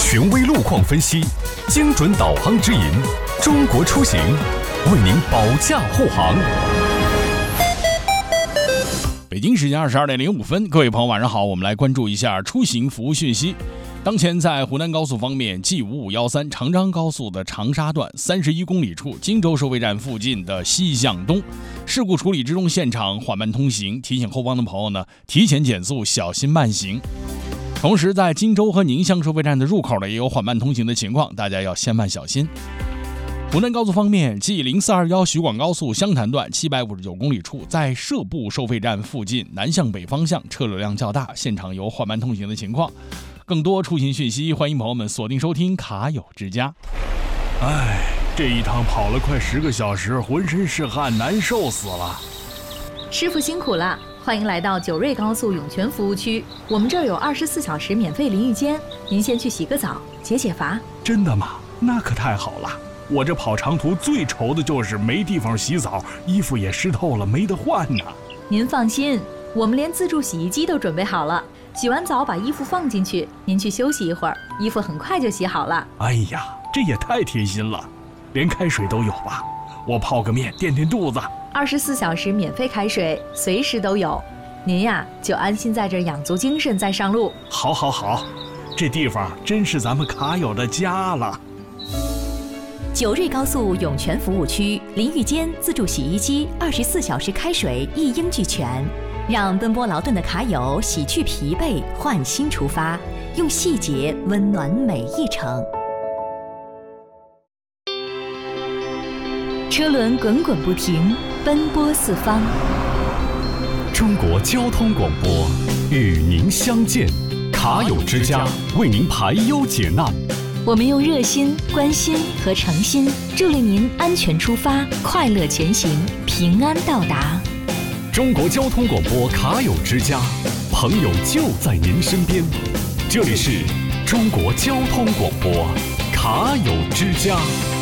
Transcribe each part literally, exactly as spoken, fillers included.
权威路况分析，精准导航指引，中国出行为您保驾护航。北京时间二十二点零五分，各位朋友晚上好，我们来关注一下出行服务讯息。当前在湖南高速方面 G 五五一三长张高速的长沙段三十一公里处荆州收费站附近的西向东，事故处理之中现场缓慢通行，提醒后方的朋友呢提前减速，小心慢行。同时在荆州和宁乡收费站的入口呢也有缓慢通行的情况，大家要先慢小心。湖南高速方面 G 零四二一徐广高速湘潭段七百五十九公里处，在社部收费站附近南向北方向车流量较大，现场有缓慢通行的情况。更多出行讯息，欢迎朋友们锁定收听卡友之家。 哎，这一趟跑了快十个小时，浑身是汗，难受死了。 师傅辛苦了，欢迎来到九瑞高速涌泉服务区，我们这儿有二十四小时免费淋浴间，您先去洗个澡，解解乏。 真的吗？那可太好了。我这跑长途最愁的就是没地方洗澡，衣服也湿透了，没得换呢。 您放心，我们连自助洗衣机都准备好了，洗完澡把衣服放进去，您去休息一会儿，衣服很快就洗好了。 哎呀，这也太贴心了，连开水都有吧？我泡个面垫垫肚子。 二十四小时免费开水，随时都有。您呀，就安心在这养足精神再上路。 好好好，这地方真是咱们卡友的家了。 九瑞高速涌泉服务区，淋浴间、自助洗衣机、二十四小时开水一应俱全，让奔波劳顿的卡友洗去疲惫，换新出发，用细节温暖每一程。车轮滚滚不停，奔波四方。 中国交通广播与您相见，卡友之家为您排忧解难。 我们用热心、关心和诚心，助力您安全出发，快乐前行，平安到达。 中国交通广播卡友之家，朋友就在您身边。这里是中国交通广播卡友之家。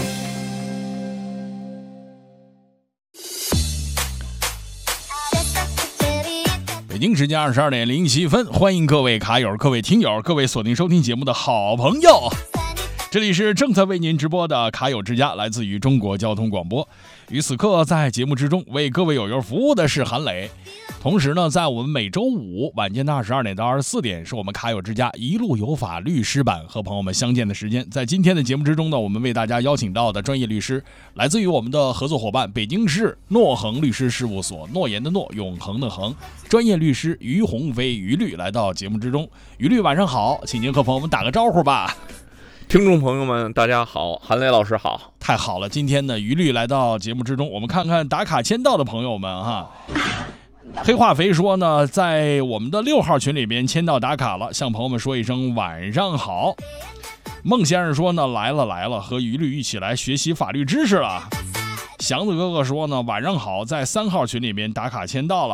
北京时间二十二点零七分，欢迎各位卡友、各位听友、各位锁定收听节目的好朋友。这里是正在为您直播的卡友之家，来自于中国交通广播。与此刻在节目之中为各位友友服务的是韩磊。同时呢，在我们每周五晚间的二十二点到二十四点，是我们卡友之家一路有法律师版和朋友们相见的时间。在今天的节目之中呢，我们为大家邀请到的专业律师，来自于我们的合作伙伴北京市诺恒律师事务所，诺言的诺，永恒的恒，专业律师于鸿飞于律来到节目之中。于律晚上好，请您和朋友们打个招呼吧。 听众朋友们大家好，韩磊老师好。 太好了，今天呢于律来到节目之中，我们看看打卡签到的朋友们哈。黑化肥说呢，在我们的六号群里边签到打卡了，向朋友们说一声晚上好。孟先生说呢，来了来了，和于律一起来学习法律知识了。祥子哥哥说呢，晚上好，在三号群里边打卡签到了